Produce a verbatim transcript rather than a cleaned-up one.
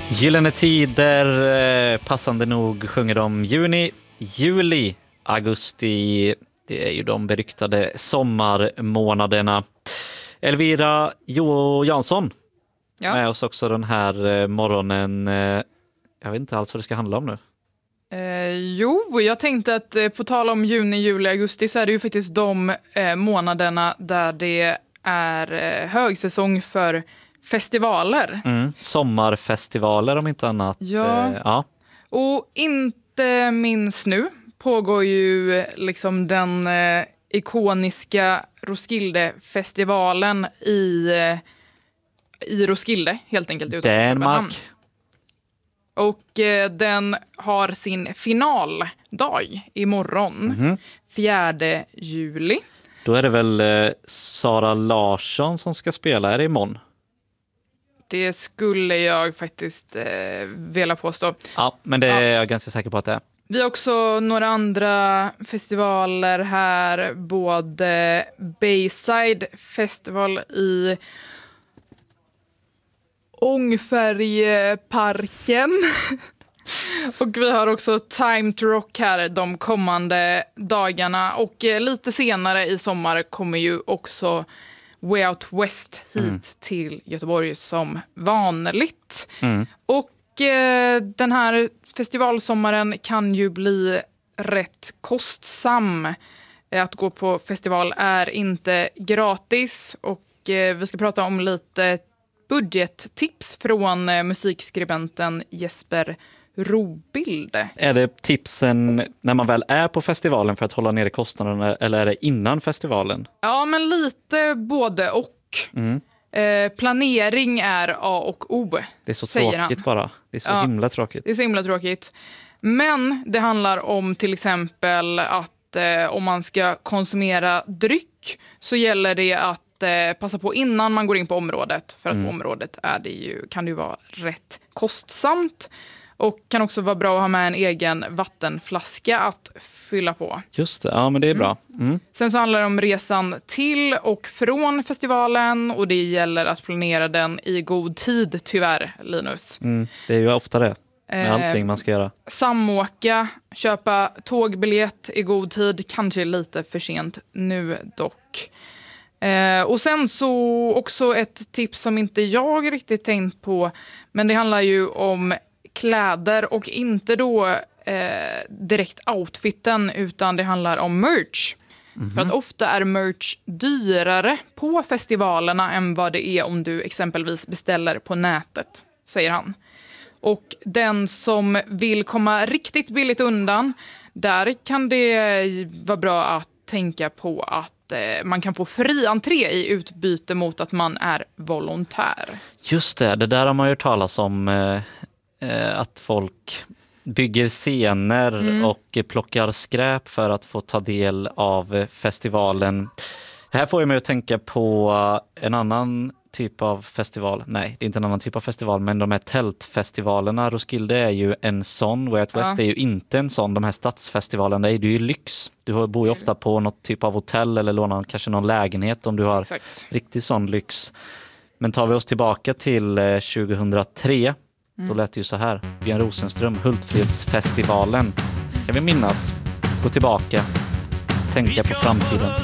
Gyllene tider, passande nog sjunger de juni, juli, augusti. Det är ju de beryktade sommarmånaderna. Elvira Jo Jansson ja. med oss också den här morgonen. Jag vet inte alls vad det ska handla om nu. Eh, jo, jag tänkte att eh, på tal om juni, juli, augusti så är det ju faktiskt de eh, månaderna där det är eh, högsäsong för festivaler. Mm. Sommarfestivaler om inte annat. Ja. Eh, ja. Och inte minst nu pågår ju liksom den eh, ikoniska Roskilde-festivalen i, eh, i Roskilde, helt enkelt. Utanför Köpenhamn. Danmark. Och eh, den har sin finaldag imorgon, Mm-hmm. fjärde juli. Då är det väl eh, Sara Larsson som ska spela, är det imorgon? Det skulle jag faktiskt eh, vilja påstå. Ja, men det är Ja. jag ganska säker på att det är. Vi har också några andra festivaler här, både Bayside Festival i Ångfärjeparken. Och vi har också Time to Rock här de kommande dagarna. Och eh, lite senare i sommar kommer ju också Way Out West hit mm. till Göteborg som vanligt. Mm. Och eh, den här festivalsommaren kan ju bli rätt kostsam. Att gå på festival är inte gratis. Och eh, vi ska prata om lite budgettips från eh, musikskribenten Jesper Robild. Är det tipsen när man väl är på festivalen för att hålla nere kostnaderna, eller är det innan festivalen? Ja, men lite både och. Mm. Eh, planering är A och O. Det är så säger tråkigt han. bara. Det är så Ja, himla tråkigt. Det är så himla tråkigt. Men det handlar om till exempel att eh, om man ska konsumera dryck så gäller det att eh, passa på innan man går in på området. För att Mm. på området är det ju, kan det ju vara rätt kostsamt. Och kan också vara bra att ha med en egen vattenflaska att fylla på. Just det, ja men det är bra. Mm. Sen så handlar det om resan till och från festivalen. Och det gäller att planera den i god tid, tyvärr, Linus. Mm. Det är ju ofta det, med allting man ska göra. Samåka, köpa tågbiljett i god tid. Kanske lite för sent nu dock. Eh, och sen så också ett tips som inte jag riktigt tänkt på. Men det handlar ju om kläder och inte då eh, direkt outfiten utan det handlar om merch. Mm-hmm. För att ofta är merch dyrare på festivalerna än vad det är om du exempelvis beställer på nätet, säger han. Och den som vill komma riktigt billigt undan, där kan det vara bra att tänka på att eh, man kan få fri entré i utbyte mot att man är volontär. Just det, det där har man ju talat om eh, att folk bygger scener mm. och plockar skräp för att få ta del av festivalen. Det här får jag mig att tänka på en annan typ av festival. Nej, det är inte en annan typ av festival, men de här tältfestivalerna. Roskilde är ju en sån, Way Out West ja. är ju inte en sån. De här stadsfestivalerna är ju lyx. Du bor ju ofta på något typ av hotell eller lånar kanske någon lägenhet om du har Exakt. riktigt sån lyx. Men tar vi oss tillbaka till tjugohundratre, mm. då lät det ju så här. Björn Rosenström, Hultfredsfestivalen. Kan vi minnas? Gå tillbaka. Tänka på framtiden.